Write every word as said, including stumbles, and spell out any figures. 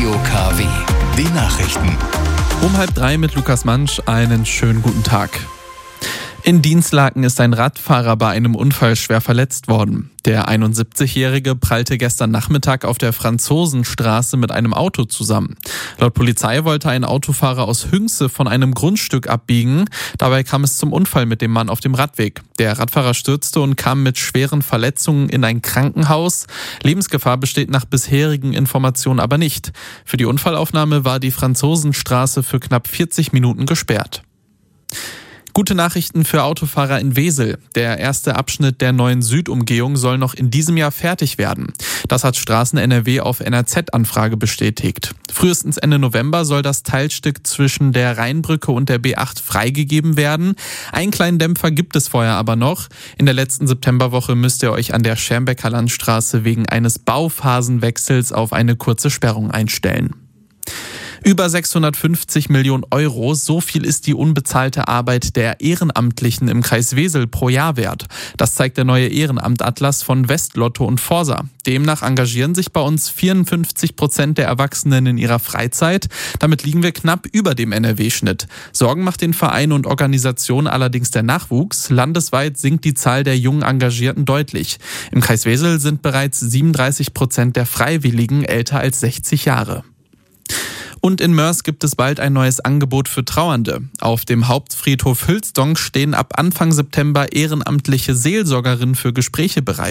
Radio K W. Die Nachrichten. Um halb drei mit Lukas Mansch. Einen schönen guten Tag. In Dinslaken ist ein Radfahrer bei einem Unfall schwer verletzt worden. Der einundsiebzigjährige prallte gestern Nachmittag auf der Franzosenstraße mit einem Auto zusammen. Laut Polizei wollte ein Autofahrer aus Hünxe von einem Grundstück abbiegen. Dabei kam es zum Unfall mit dem Mann auf dem Radweg. Der Radfahrer stürzte und kam mit schweren Verletzungen in ein Krankenhaus. Lebensgefahr besteht nach bisherigen Informationen aber nicht. Für die Unfallaufnahme war die Franzosenstraße für knapp vierzig Minuten gesperrt. Gute Nachrichten für Autofahrer in Wesel. Der erste Abschnitt der neuen Südumgehung soll noch in diesem Jahr fertig werden. Das hat Straßen N R W auf N R Z-Anfrage bestätigt. Frühestens Ende November soll das Teilstück zwischen der Rheinbrücke und der B acht freigegeben werden. Einen kleinen Dämpfer gibt es vorher aber noch. In der letzten Septemberwoche müsst ihr euch an der Schermbecker Landstraße wegen eines Bauphasenwechsels auf eine kurze Sperrung einstellen. Über sechshundertfünfzig Millionen Euro, so viel ist die unbezahlte Arbeit der Ehrenamtlichen im Kreis Wesel pro Jahr wert. Das zeigt der neue Ehrenamtatlas von Westlotto und Forsa. Demnach engagieren sich bei uns vierundfünfzig Prozent der Erwachsenen in ihrer Freizeit. Damit liegen wir knapp über dem N R W-Schnitt. Sorgen macht den Verein und Organisation allerdings der Nachwuchs. Landesweit sinkt die Zahl der jungen Engagierten deutlich. Im Kreis Wesel sind bereits siebenunddreißig Prozent der Freiwilligen älter als sechzig Jahre. Und in Moers gibt es bald ein neues Angebot für Trauernde. Auf dem Hauptfriedhof Hülsdong stehen ab Anfang September ehrenamtliche Seelsorgerinnen für Gespräche bereit.